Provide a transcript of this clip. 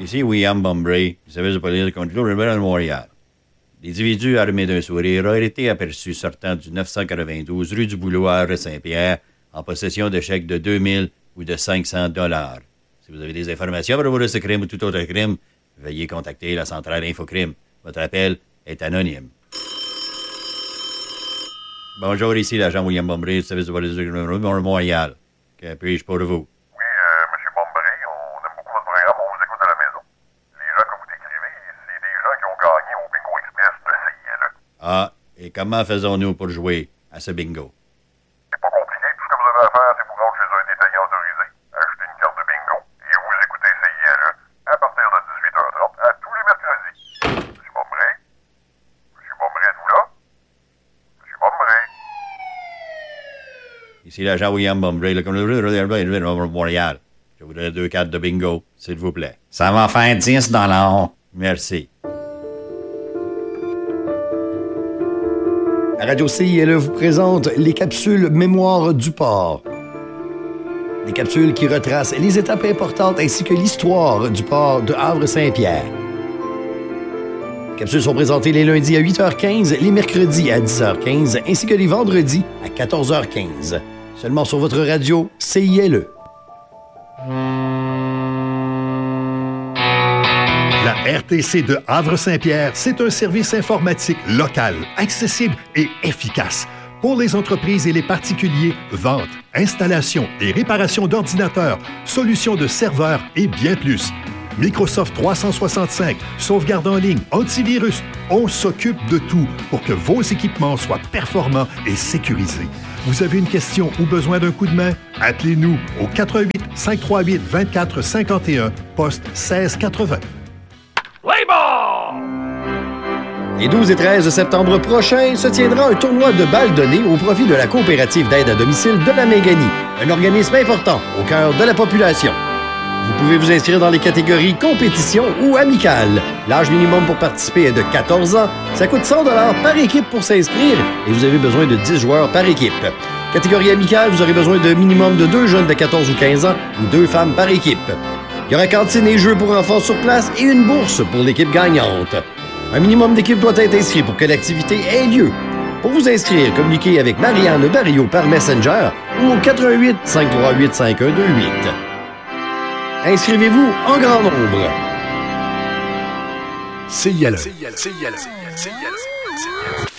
Ici William Bombray, du service de police de conduite de Montréal. L'individu armé d'un sourire a été aperçu sortant du 992 rue du Bouloir à Saint-Pierre en possession de chèques de 2000 ou de 500 $. Si vous avez des informations à propos de ce crime ou tout autre crime, veuillez contacter la centrale Infocrime. Votre appel est anonyme. Bonjour, ici l'agent William Bombray du service de police de Montréal. Que puis-je pour vous? Oui, M. Bombray, on aime beaucoup votre programme, on vous écoute à la maison. Les gens que vous décrivez, c'est des gens qui ont gagné au Bingo Express de CILE. Ah, et comment faisons-nous pour jouer à ce bingo? C'est pas compliqué, tout ce que vous avez à faire, c'est vous rendre chez un détaillant autorisé, acheter une carte de bingo et vous écoutez CILE à partir de 18h30 à tous les mercredis. M. Bombray? M. Bombray, êtes-vous là? M. Bombray? Ici l'agent William Bombray, le de Montréal. Je voudrais 2 cartes de bingo, s'il vous plaît. Ça va faire 10 $. Merci. La radio CILE vous présente les capsules Mémoire du port. Des capsules qui retracent les étapes importantes ainsi que l'histoire du port de Havre-Saint-Pierre. Les capsules sont présentées les lundis à 8h15, les mercredis à 10h15 ainsi que les vendredis à 14h15. Seulement sur votre radio CILE. La RTC de Havre-Saint-Pierre, c'est un service informatique local, accessible et efficace. Pour les entreprises et les particuliers, vente, installation et réparation d'ordinateurs, solutions de serveurs et bien plus. Microsoft 365, sauvegarde en ligne, antivirus, on s'occupe de tout pour que vos équipements soient performants et sécurisés. Vous avez une question ou besoin d'un coup de main? Appelez-nous au 88 538 24 51, poste 1680. Les 12 et 13 septembre prochains se tiendra un tournoi de balles données au profit de la coopérative d'aide à domicile de la Méganie, un organisme important au cœur de la population. Vous pouvez vous inscrire dans les catégories compétition ou amicale. L'âge minimum pour participer est de 14 ans. Ça coûte 100 $ par équipe pour s'inscrire et vous avez besoin de 10 joueurs par équipe. Catégorie amicale, vous aurez besoin d'un minimum de 2 jeunes de 14 ou 15 ans ou 2 femmes par équipe. Il y aura cantine et jeux pour enfants sur place et une bourse pour l'équipe gagnante. Un minimum d'équipe doit être inscrit pour que l'activité ait lieu. Pour vous inscrire, communiquez avec Marianne Barrio par Messenger ou au 88 538 5128. Inscrivez-vous en grand nombre. CILE.